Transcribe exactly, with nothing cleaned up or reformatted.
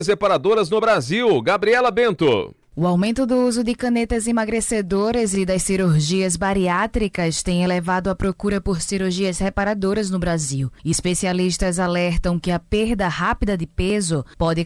reparadoras no Brasil. Gabriela Bento. O aumento do uso de canetas emagrecedoras e das cirurgias bariátricas tem elevado a procura por cirurgias reparadoras no Brasil. Especialistas alertam que a perda rápida de peso pode